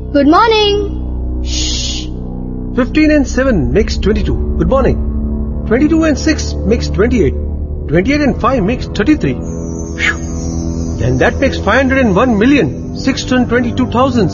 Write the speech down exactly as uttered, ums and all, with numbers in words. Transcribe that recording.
Good morning. Shh. fifteen and seven makes twenty-two. Good morning. twenty-two and six makes twenty-eight. twenty-eight and five makes thirty-three. Phew. Then that makes five hundred one million, six hundred twenty-two thousand,